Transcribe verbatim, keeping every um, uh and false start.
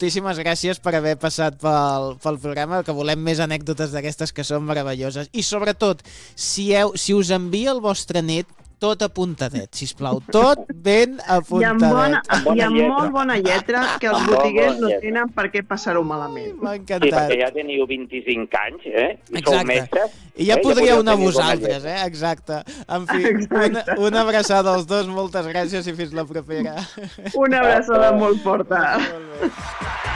moltíssimes gràcies per haver passat pel, pel programa, que volem més anècdotes d'aquestes que són meravelloses. I sobretot, si, heu, si us envia el vostre net, tot apuntadet, sisplau. Tot ben apuntadet. I amb, bona, i amb molt bona lletra, que els botiguers no tenen per què passar-ho malament. M'ha encantat. Sí, perquè ja teniu vint-i-cinc anys, eh? I Exacte. sou mestres. I ja eh? podríeu ja anar tenir vosaltres, eh? Exacte. En fi, una, una abraçada als dos, moltes gràcies i fins la propera. Una abraçada molt forta. Molt bé.